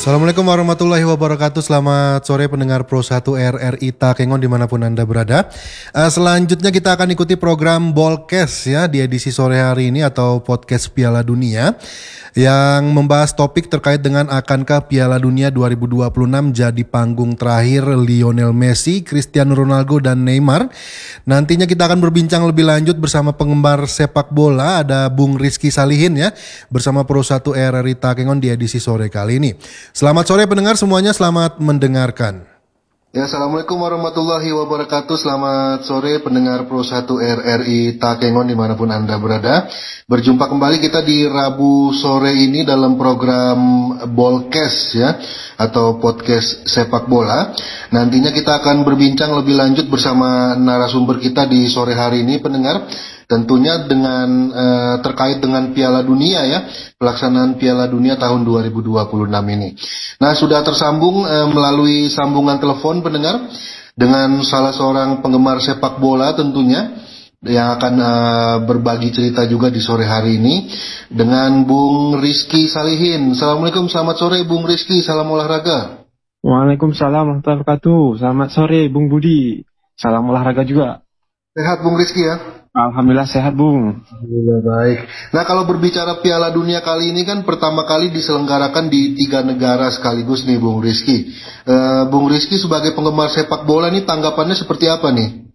Assalamualaikum warahmatullahi wabarakatuh. Selamat sore pendengar Pro 1 RRI Takengon dimanapun Anda berada. Selanjutnya kita akan ikuti program Bolkes ya di edisi sore hari ini atau podcast Piala Dunia yang membahas topik terkait dengan akankah Piala Dunia 2026 jadi panggung terakhir Lionel Messi, Cristiano Ronaldo dan Neymar. Nantinya kita akan berbincang lebih lanjut bersama penggemar sepak bola, ada Bung Rizky Salihin ya bersama Pro 1 RRI Takengon di edisi sore kali ini. Selamat sore pendengar semuanya, selamat mendengarkan. Ya, Assalamualaikum warahmatullahi wabarakatuh. Selamat sore pendengar Pro 1 RRI Takengon dimanapun Anda berada. Berjumpa kembali kita di Rabu sore ini dalam program Bolkes ya, atau podcast sepak bola. Nantinya kita akan berbincang lebih lanjut bersama narasumber kita di sore hari ini pendengar. Tentunya dengan terkait dengan Piala Dunia ya, pelaksanaan Piala Dunia tahun 2026 ini. Nah, sudah tersambung melalui sambungan telepon pendengar dengan salah seorang penggemar sepak bola tentunya yang akan berbagi cerita juga di sore hari ini dengan Bung Rizky Salihin. Assalamualaikum, selamat sore Bung Rizky, salam olahraga. Waalaikumsalam warahmatullahi wabarakatuh. Selamat sore Bung Budi, salam olahraga juga. Sehat Bung Rizky ya? Alhamdulillah sehat Bung. Alhamdulillah baik. Nah, kalau berbicara Piala Dunia kali ini kan pertama kali diselenggarakan di 3 negara sekaligus nih Bung Rizky. Bung Rizky sebagai penggemar sepak bola nih tanggapannya seperti apa nih?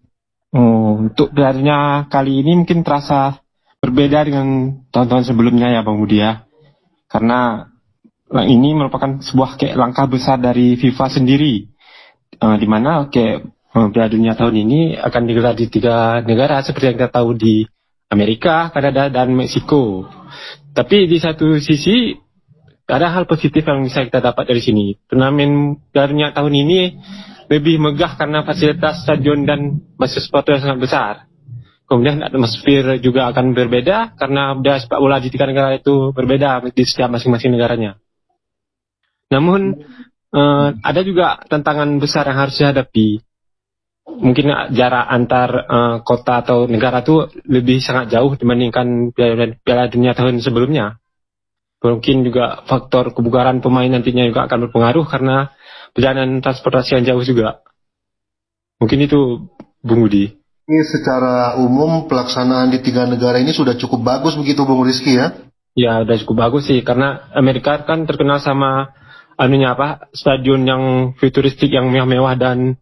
Untuk Piala kali ini mungkin terasa berbeda dengan tahun-tahun sebelumnya ya Bang Budi ya. Karena ini merupakan sebuah kayak langkah besar dari FIFA sendiri. Di mana kayak Piala Dunia tahun ini akan digelar di 3 negara seperti yang kita tahu di Amerika, Kanada, dan Meksiko. Tapi di satu sisi ada hal positif yang bisa kita dapat dari sini. Turnamen Piala Dunia tahun ini lebih megah karena fasilitas stadion dan basis sport yang sangat besar. Kemudian atmosfer juga akan berbeda karena budaya sepak bola di 3 negara itu berbeda di setiap masing-masing negaranya. Namun ada juga tantangan besar yang harus dihadapi. Mungkin jarak antar kota atau negara itu lebih sangat jauh dibandingkan Piala Dunia tahun sebelumnya. Mungkin juga faktor kebugaran pemain nantinya juga akan berpengaruh karena perjalanan transportasi yang jauh juga. Mungkin itu Bung Budi. Ini secara umum pelaksanaan di 3 negara ini sudah cukup bagus begitu Bung Rizky ya? Ya udah cukup bagus sih karena Amerika kan terkenal sama stadion yang futuristik yang mewah-mewah dan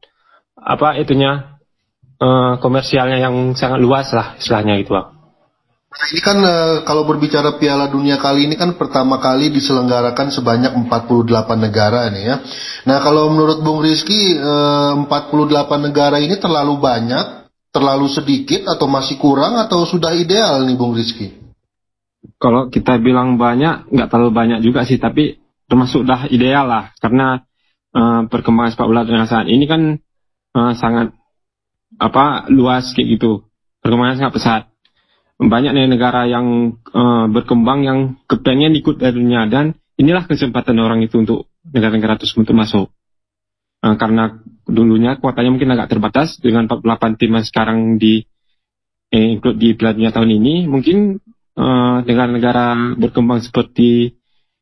komersialnya yang sangat luas lah istilahnya gitu Bang. Nah, ini kan kalau berbicara Piala Dunia kali ini kan pertama kali diselenggarakan sebanyak 48 negara nih ya. Nah, kalau menurut Bung Rizky 48 negara ini terlalu banyak, terlalu sedikit atau masih kurang atau sudah ideal nih Bung Rizky? Kalau kita bilang banyak, nggak terlalu banyak juga sih, tapi termasuk dah ideal lah karena perkembangan sepak bola dengan saat ini kan sangat luas kayak gitu, perkembangan sangat pesat. Banyak negara yang berkembang yang kepengen ikut dari dunia dan inilah kesempatan orang itu untuk negara-negara tersebut masuk. Karena dulunya kuotanya mungkin agak terbatas dengan 48 tim yang sekarang include di Piala Dunia tahun ini, mungkin negara-negara berkembang seperti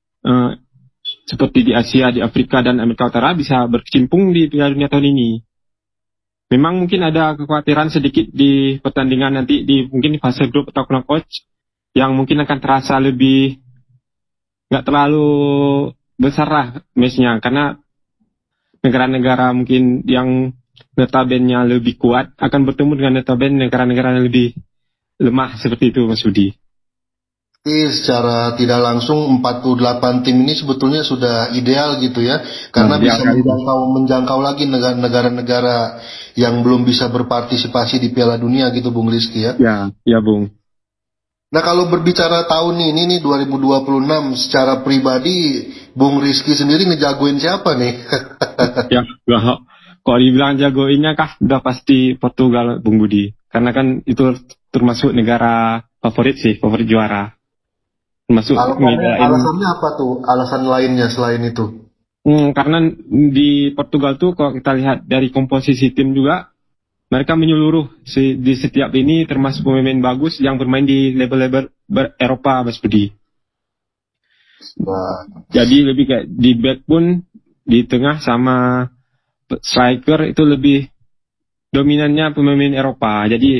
di Asia, di Afrika dan Amerika Utara bisa berkecimpung di Piala Dunia tahun ini. Memang mungkin ada kekhawatiran sedikit di pertandingan nanti mungkin di fase grup atau knockout yang mungkin akan terasa lebih nggak terlalu besar lah match-nya karena negara-negara mungkin yang notabene lebih kuat akan bertemu dengan notabene negara-negara yang lebih lemah seperti itu Mas Budi. Jadi secara tidak langsung 48 tim ini sebetulnya sudah ideal gitu ya, karena bisa menjangkau lagi negara-negara yang belum bisa berpartisipasi di Piala Dunia gitu Bung Rizky ya. Ya Bung. Nah, kalau berbicara tahun ini nih 2026 secara pribadi Bung Rizky sendiri ngejagoin siapa nih? Ya, kalau dibilang jagoinnya udah pasti Portugal Bung Budi, karena kan itu termasuk negara favorit juara. Alasannya apa tuh? Alasan lainnya selain itu? Karena di Portugal tuh kalau kita lihat dari komposisi tim juga mereka menyeluruh di setiap ini termasuk pemain bagus yang bermain di level-level Eropa Mas Budi. Jadi lebih kayak di back pun di tengah sama striker itu lebih dominannya pemain Eropa. Jadi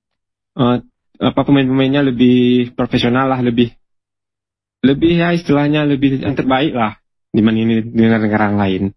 pemain-pemainnya lebih profesional lah, lebih ya istilahnya lebih yang terbaik lah dibanding negara-negara lain.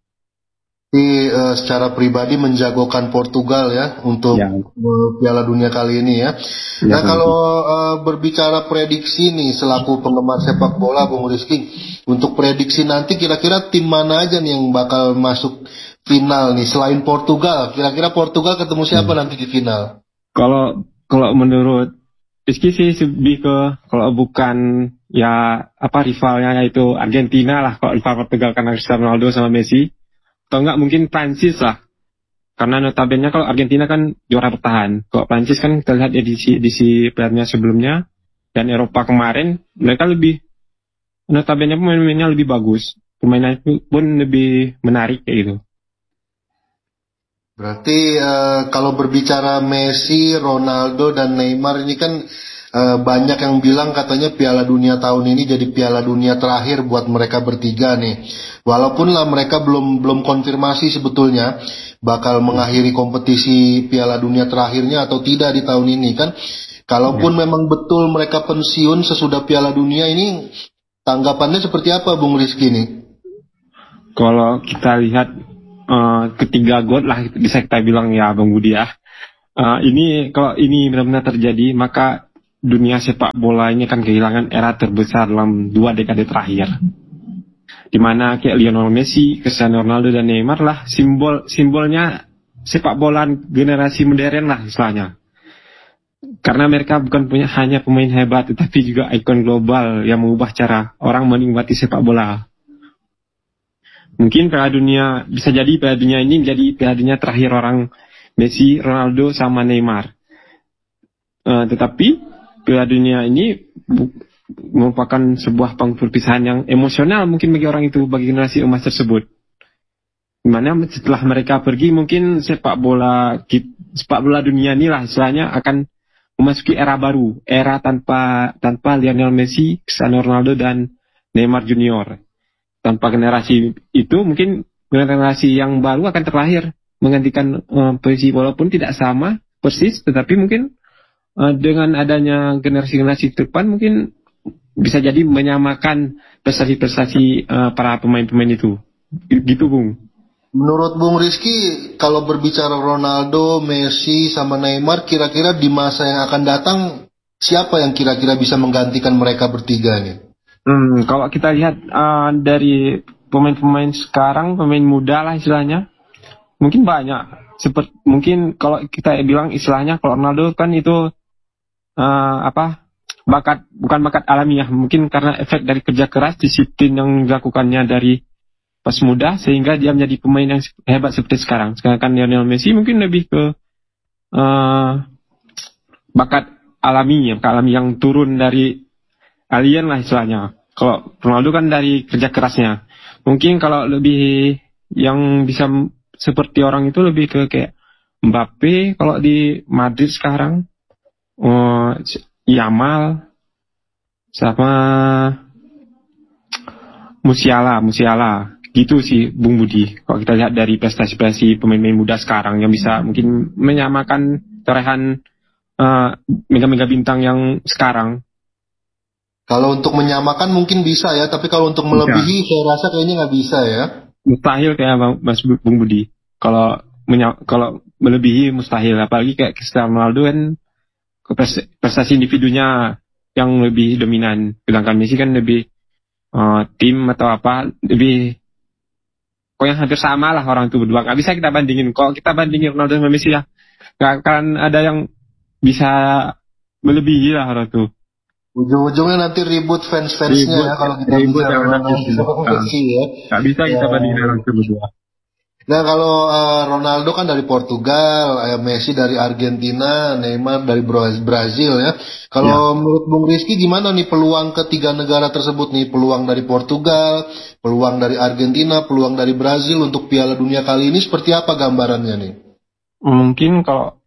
Secara pribadi menjagokan Portugal ya untuk Piala Dunia kali ini ya. Nah kalau berbicara prediksi nih selaku penggemar sepak bola Bung Rizky, untuk prediksi nanti kira-kira tim mana aja nih yang bakal masuk final nih selain Portugal? Kira-kira Portugal ketemu siapa nanti di final? Kalau menurut Rizky sih lebih ke kalau bukan ya rivalnya yaitu Argentina lah, kalau rival Portugal karena Cristiano Ronaldo sama Messi. Atau enggak mungkin Prancis lah. Karena notabene kalau Argentina kan juara bertahan. Kalau Prancis kan kita lihat edisi piala sebelumnya dan Eropa kemarin, mereka lebih notabene pemain-pemainnya lebih bagus. Permainannya pun lebih menarik kayak gitu. Berarti kalau berbicara Messi, Ronaldo dan Neymar ini kan banyak yang bilang katanya Piala Dunia tahun ini jadi Piala Dunia terakhir buat mereka bertiga nih. Walaupun lah mereka belum konfirmasi sebetulnya bakal mengakhiri kompetisi Piala Dunia terakhirnya atau tidak di tahun ini kan. Kalaupun memang betul mereka pensiun sesudah Piala Dunia ini, tanggapannya seperti apa Bung Rizky nih? Kalau kita lihat ketiga God lah bisa kita bilang ya Bang Budi ya. Ini kalau ini benar-benar terjadi maka dunia sepak bola ini akan kehilangan era terbesar dalam 2 dekade terakhir. Di mana kayak Lionel Messi, Cristiano Ronaldo dan Neymar lah simbolnya sepak bola generasi modern lah istilahnya. Karena mereka bukan hanya pemain hebat tetapi juga ikon global yang mengubah cara orang menikmati sepak bola. Mungkin Piala Dunia bisa jadi Piala Dunia ini menjadi Piala Dunia terakhir orang Messi, Ronaldo sama Neymar. Tetapi Piala Dunia ini merupakan sebuah perpisahan yang emosional mungkin bagi orang itu, bagi generasi emas tersebut. Dimana setelah mereka pergi mungkin sepak bola dunia inilah istilahnya akan memasuki era baru, era tanpa Lionel Messi, Cristiano Ronaldo dan Neymar Junior. Tanpa generasi itu mungkin generasi yang baru akan terlahir menggantikan posisi walaupun tidak sama persis, tetapi mungkin dengan adanya generasi depan mungkin bisa jadi menyamakan prestasi-prestasi para pemain-pemain itu. Gitu, Bung. Menurut Bung Rizky, kalau berbicara Ronaldo, Messi, sama Neymar, kira-kira di masa yang akan datang, siapa yang kira-kira bisa menggantikan mereka bertiga nih? Kalau kita lihat dari pemain-pemain sekarang, pemain muda lah istilahnya, mungkin banyak. Mungkin kalau kita bilang istilahnya, kalau Ronaldo kan itu bukan bakat alamiah, mungkin karena efek dari kerja keras, disiplin yang dilakukannya dari pas muda sehingga dia menjadi pemain yang hebat seperti sekarang. Sedangkan Lionel Messi mungkin lebih ke bakat alami yang turun dari alien lah istilahnya. Kalau Ronaldo kan dari kerja kerasnya. Mungkin kalau lebih yang bisa seperti orang itu lebih ke kayak Mbappe kalau di Madrid sekarang, Yamal sama Musiala gitu sih Bung Budi. Kalau kita lihat dari prestasi pemain-pemain muda sekarang yang bisa mungkin menyamakan torehan mega-mega bintang yang sekarang. Kalau untuk menyamakan mungkin bisa ya, tapi kalau untuk melebihi saya rasa kayaknya nggak bisa ya. Mustahil kayak Mas Bung Budi. Kalau melebihi mustahil, apalagi kayak Cristiano Ronaldo kan prestasi individunya yang lebih dominan. Sedangkan Messi kan lebih tim atau lebih pokoknya hampir sama lah orang itu berdua. Gak bisa kita bandingin. Kalau kita bandingin Ronaldo sama Messi ya gak akan ada yang bisa melebihi lah orang itu. Ujung-ujungnya nanti ribut fans-fansnya ya kalau kita bicara Ronaldo sama Messi ya. Gak bisa kita bandingin orang itu berdua. Nah kalau Ronaldo kan dari Portugal, Messi dari Argentina, Neymar dari Brazil ya. Kalau menurut Bung Rizky gimana nih peluang ketiga negara tersebut nih? Peluang dari Portugal, peluang dari Argentina, peluang dari Brazil untuk Piala Dunia kali ini seperti apa gambarannya nih? Mungkin kalau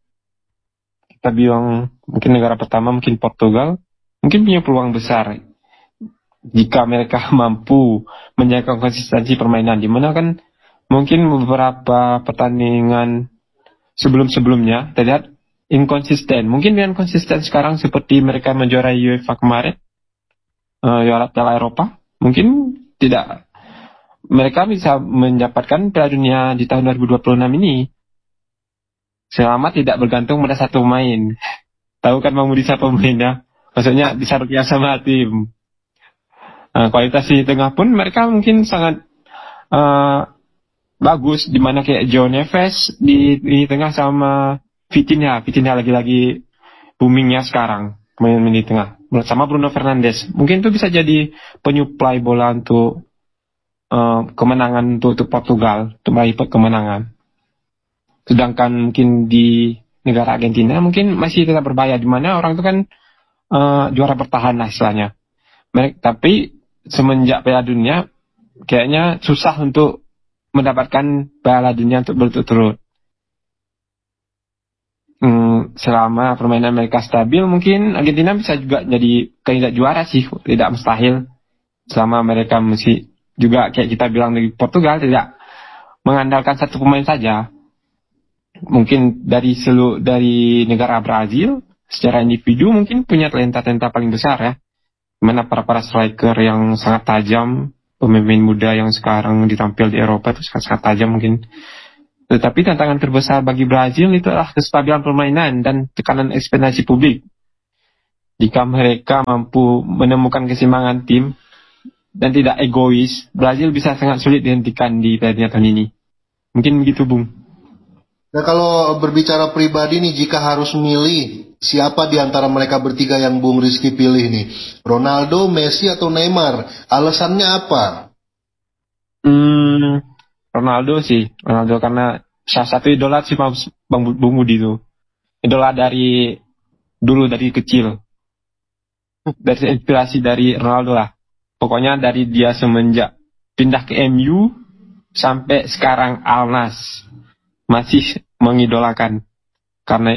kita bilang mungkin negara pertama mungkin Portugal, mungkin punya peluang besar. jika mereka mampu menjaga konsistensi permainan, di mana kan mungkin beberapa pertandingan sebelum-sebelumnya terlihat inkonsisten. Mungkin dengan konsisten sekarang seperti mereka menjuarai UEFA kemarin, juara Piala Eropa, mungkin tidak, mereka bisa mendapatkan Piala Dunia di tahun 2026 ini selama tidak bergantung pada satu pemain. Tahu kan Bang Budi siapa pemainnya? Maksudnya bisa berkias sama tim. Kualitas di tengah pun mereka mungkin sangat bagus, di mana kayak Joe Neves di tengah sama Vitinha lagi-lagi boomingnya sekarang main di tengah sama Bruno Fernandes. Mungkin itu bisa jadi penyuplai bola untuk kemenangan untuk Portugal, untuk meraih kemenangan. Sedangkan mungkin di negara Argentina mungkin masih tetap berbahaya, di mana orang itu kan juara bertahan lah istilahnya. Tapi semenjak Piala Dunia kayaknya susah untuk mendapatkan Piala Dunia untuk berturut-turut. Selama permainan mereka stabil, mungkin Argentina bisa juga jadi kandidat juara sih, tidak mustahil. Selama mereka mesti juga kayak kita bilang di Portugal, tidak mengandalkan satu pemain saja. Mungkin dari negara Brazil secara individu mungkin punya talenta paling besar ya. Mana para striker yang sangat tajam, pemain muda yang sekarang ditampil di Eropa itu sangat tajam mungkin. Tetapi tantangan terbesar bagi Brazil itu adalah kestabilan permainan dan tekanan ekspektasi publik. Jika mereka mampu menemukan keseimbangan tim dan tidak egois, Brazil bisa sangat sulit dihentikan di Piala Dunia tahun ini. Mungkin begitu, Bung. Nah, kalau berbicara pribadi nih, jika harus milih siapa di antara mereka bertiga yang Bung Rizky pilih nih? Ronaldo, Messi, atau Neymar? Alasannya apa? Ronaldo karena salah satu idola sih Bung Budi itu. Idola dari dulu, dari kecil. Dari inspirasi dari Ronaldo lah. Pokoknya dari dia semenjak pindah ke MU sampai sekarang Al Nassr masih mengidolakan, karena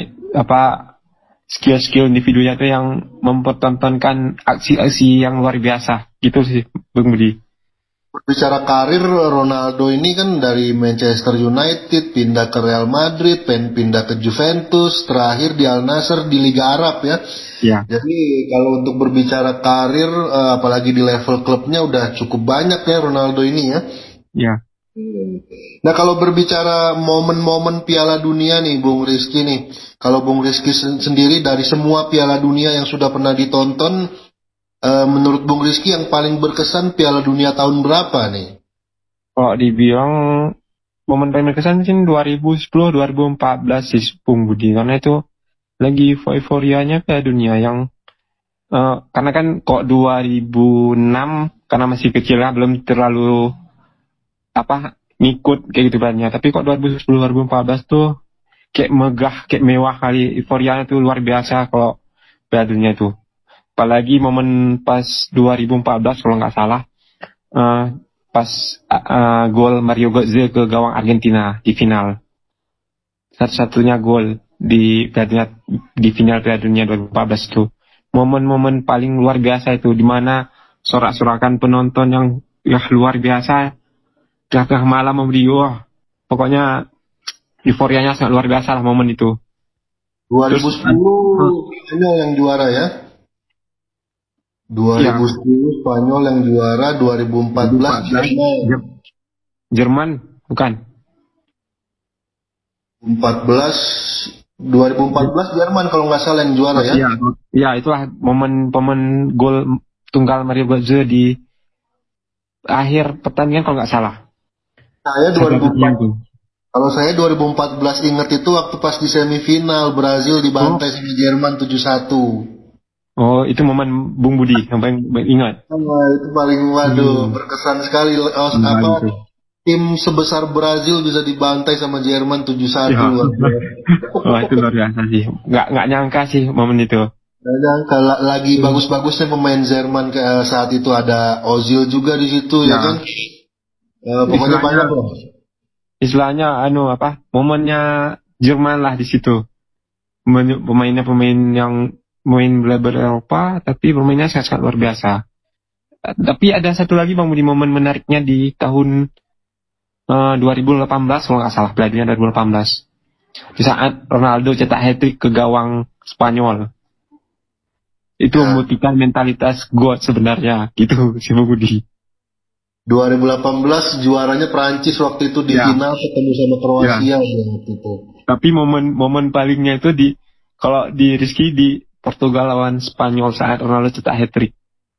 skill individunya itu yang mempertontonkan aksi-aksi yang luar biasa gitu sih Bung Budi. Berbicara karir, Ronaldo ini kan dari Manchester United pindah ke Real Madrid, pindah ke Juventus, terakhir di Al Nassr di Liga Arab ya. Ya. Jadi kalau untuk berbicara karir, apalagi di level klubnya udah cukup banyak ya Ronaldo ini ya. Ya. Nah, kalau berbicara momen-momen Piala Dunia nih Bung Rizky nih, kalau Bung Rizky sendiri dari semua Piala Dunia yang sudah pernah ditonton, menurut Bung Rizky yang paling berkesan Piala Dunia tahun berapa nih? Kalau dibilang momen paling berkesan mungkin 2010-2014 sih Bung Budi, karena itu lagi euforianya Piala Dunia yang karena kan kok 2006 karena masih kecil ya, belum terlalu ngikut kayak gitu banyak. Tapi kok 2010-2014 tuh kayak megah, kayak mewah kali, euforianya tuh luar biasa kalau Piala Dunia itu. Apalagi momen pas 2014 kalau nggak salah, pas gol Mario Götze ke gawang Argentina di final. Satu-satunya gol di final Piala Dunia 2014 itu. Momen-momen paling luar biasa itu, di mana sorak-sorakan penonton yang luar biasa. Gagah malam memberi, pokoknya euforianya sangat luar biasa lah momen itu. 2010 Spanyol yang juara ya. 2010 Spanyol yang juara, 2014 Jerman bukan. 2014 Jerman kalau nggak salah yang juara ya. Iya, itulah momen gol tunggal Mario Götze di akhir pertandingan kalau nggak salah. Kalau saya 2014 ingat itu waktu pas di semifinal Brazil dibantai sama Jerman 7-1. Oh, itu momen Bung Budi yang paling ingat. Itu paling berkesan sekali. Tim sebesar Brazil bisa dibantai sama Jerman 7-1. Wah, itu luar biasa sih. Nggak nyangka sih momen itu. Nggak nyangka, lagi bagus-bagusnya pemain Jerman saat itu, ada Ozil juga di situ ya kan. Pokoknya banyak loh. Istilahnya momennya Jerman lah di situ. Pemain yang main lebar Eropa, tapi permainnya sangat luar biasa. Tapi ada satu lagi Bang Budi, momen menariknya di tahun 2018 kalau nggak salah, Piala Dunia 2018. Di saat Ronaldo cetak hat-trick ke gawang Spanyol. Itu membuktikan mentalitas God sebenarnya, gitu si Bang Budi. 2018 juaranya Prancis waktu itu di final ketemu sama Kroasia waktu itu. Tapi momen palingnya itu kalau di Rizky di Portugal lawan Spanyol saat Ronaldo cetak hat-trick.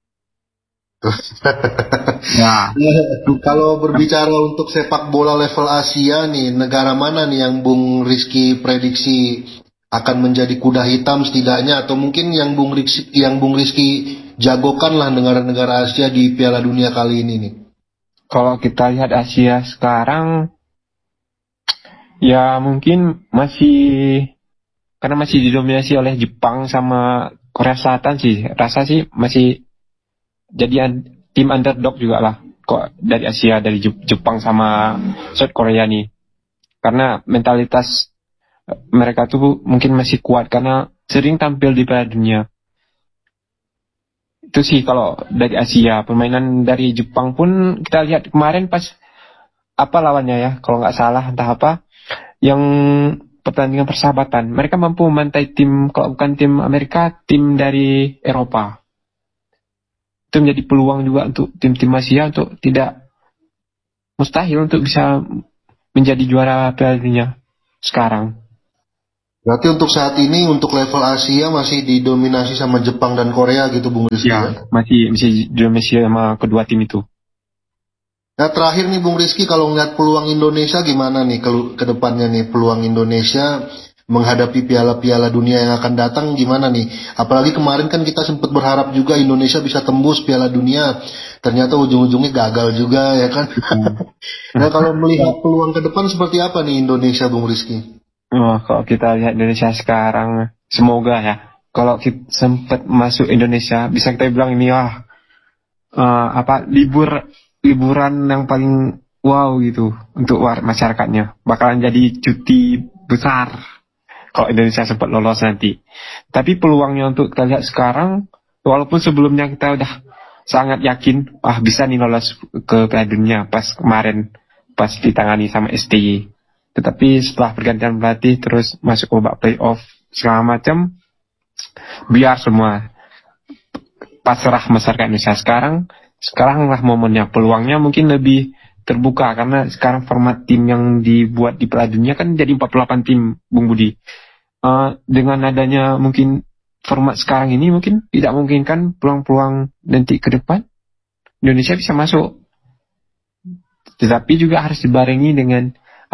Nah, kalau berbicara untuk sepak bola level Asia nih, negara mana nih yang Bung Rizky prediksi akan menjadi kuda hitam setidaknya, atau mungkin yang Bung Rizky jagokan lah negara-negara Asia di Piala Dunia kali ini nih? Kalau kita lihat Asia sekarang, ya mungkin karena masih didominasi oleh Jepang sama Korea Selatan sih, rasa sih masih jadi tim underdog juga lah kok dari Asia, dari Jepang sama South Korea nih, karena mentalitas mereka tuh mungkin masih kuat karena sering tampil di Piala Dunia. Itu sih kalau dari Asia. Permainan dari Jepang pun kita lihat kemarin pas lawannya ya, kalau nggak salah entah apa yang pertandingan persahabatan, mereka mampu memantai tim, kalau bukan tim Amerika, tim dari Eropa. Itu menjadi peluang juga untuk tim-tim Asia untuk tidak mustahil untuk bisa menjadi juara Piala Dunia sekarang. Berarti untuk saat ini untuk level Asia masih didominasi sama Jepang dan Korea gitu Bung Rizky ya? Masih didominasi sama kedua tim itu. Nah terakhir nih Bung Rizky, kalau ngeliat peluang Indonesia gimana nih ke depannya nih, peluang Indonesia menghadapi piala-piala dunia yang akan datang gimana nih? Apalagi kemarin kan kita sempat berharap juga Indonesia bisa tembus Piala Dunia, ternyata ujung-ujungnya gagal juga ya kan. Nah kalau melihat peluang ke depan seperti apa nih Indonesia Bung Rizky? Kalau kita lihat Indonesia sekarang, semoga ya kalau kita sempat masuk Indonesia bisa kita bilang ini liburan yang paling wow gitu untuk masyarakatnya, bakalan jadi cuti besar kalau Indonesia sempat lolos nanti. Tapi peluangnya untuk kita lihat sekarang, walaupun sebelumnya kita udah sangat yakin bisa nih lolos ke Piala Dunia pas kemarin pas ditangani sama STY. Tetapi setelah pergantian pelatih terus masuk babak playoff segala macam, biar semua pasrah masyarakat Indonesia. Sekarang lah momennya, peluangnya mungkin lebih terbuka karena sekarang format tim yang dibuat di Piala Dunia kan jadi 48 tim Bung Budi. Dengan adanya mungkin format sekarang ini mungkin tidak memungkinkan peluang-peluang nanti ke depan Indonesia bisa masuk. Tetapi juga harus dibarengi dengan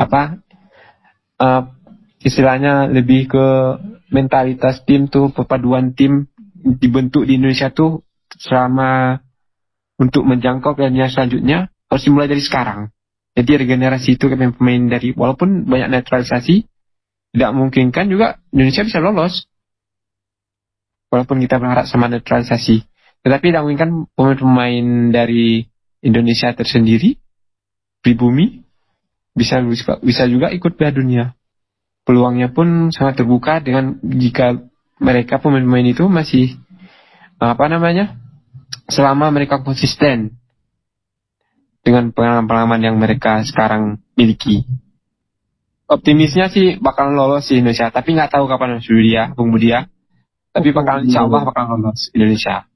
istilahnya lebih ke mentalitas tim tuh, perpaduan tim dibentuk di Indonesia tuh selama untuk menjangkau Piala Dunia selanjutnya harus dimulai dari sekarang. Jadi regenerasi itu pemain dari, walaupun banyak naturalisasi, tidak memungkinkan juga Indonesia bisa lolos. Walaupun kita berharap sama naturalisasi, tetapi tidak memungkinkan pemain-pemain dari Indonesia tersendiri pribumi bisa juga ikut Piala Dunia. Peluangnya pun sangat terbuka dengan jika mereka pemain-pemain itu masih selama mereka konsisten dengan pengalaman yang mereka sekarang miliki. Optimisnya sih bakal lolos di Indonesia, tapi nggak tahu kapan Bung Budi ya. Tapi insya Allah bakal lolos Indonesia.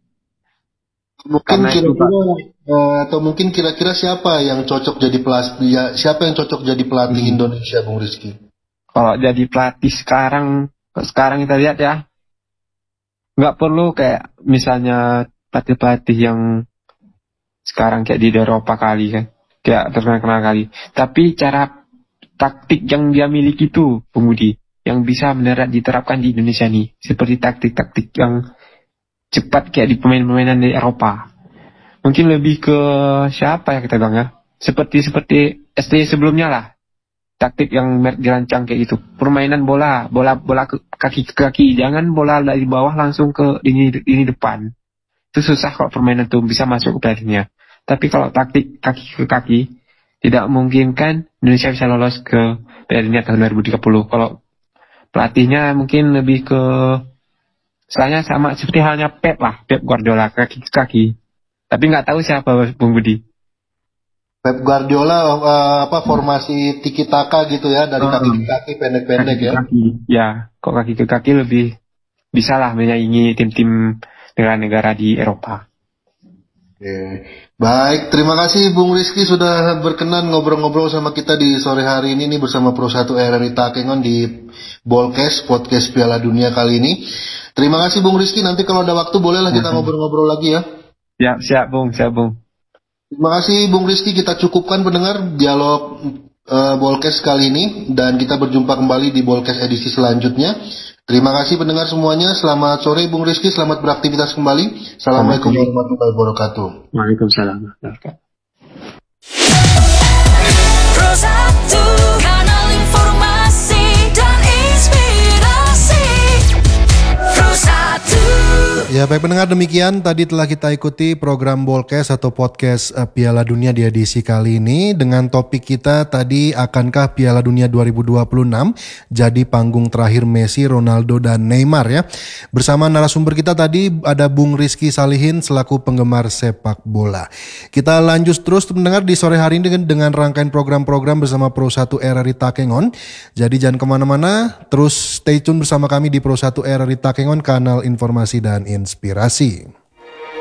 Mungkin kira-kira siapa yang cocok jadi pelatih? Siapa yang cocok jadi pelatih Indonesia, Bung Rizky? Kalau jadi pelatih sekarang kita lihat ya, nggak perlu kayak misalnya pelatih-pelatih yang sekarang kayak di Eropa kali kan, kayak terkenal kali. Tapi cara taktik yang dia miliki tuh, Bung Budi, yang bisa diterapkan di Indonesia nih, seperti taktik-taktik yang cepat kayak di pemain-pemainan di Eropa. Mungkin lebih ke siapa ya kita bilang ya, seperti STY sebelumnya lah, taktik yang dirancang kayak gitu. Permainan bola ke kaki ke kaki, jangan bola dari bawah langsung ke lini depan. Itu susah kalau permainan itu bisa masuk ke Piala Dunia. Tapi kalau taktik kaki ke kaki, tidak memungkinkan Indonesia bisa lolos ke Piala Dunia tahun 2030. Kalau pelatihnya mungkin lebih ke, soalnya sama seperti halnya Pep Guardiola, kaki ke kaki. Tapi nggak tahu siapa Bung Budi. Pep Guardiola formasi tiki taka gitu ya, dari kaki ke kaki pendek-pendek Kaki ke ya. kaki. Ya, kok kaki ke kaki lebih bisa lah menyaingi tim-tim negara-negara di Eropa. Oke. Baik, terima kasih Bung Rizky sudah berkenan ngobrol-ngobrol sama kita di sore hari ini nih bersama Pro 1 RRI Takengon di Bolkes, podcast Piala Dunia kali ini. Terima kasih Bung Rizky, nanti kalau ada waktu bolehlah kita ngobrol-ngobrol lagi ya. Ya, siap Bung. Terima kasih Bung Rizky, kita cukupkan pendengar dialog Bolkes kali ini dan kita berjumpa kembali di Bolkes edisi selanjutnya. Terima kasih pendengar semuanya, selamat sore Bung Rizky, selamat beraktivitas kembali. Assalamualaikum warahmatullahi wabarakatuh. Waalaikumsalam. Pro 1, kanal informasi dan inspirasi. Pro 1. Ya baik pendengar, demikian tadi telah kita ikuti program Bolkes atau podcast Piala Dunia di edisi kali ini dengan topik kita tadi, akankah Piala Dunia 2026 jadi panggung terakhir Messi, Ronaldo dan Neymar ya. Bersama narasumber kita tadi ada Bung Rizky Salihin selaku penggemar sepak bola. Kita lanjut terus mendengar di sore hari ini dengan rangkaian program-program bersama Pro 1 RRI Takengon. Jadi jangan kemana-mana, terus stay tune bersama kami di Pro 1 RRI Takengon, kanal informasi dan inspirasi.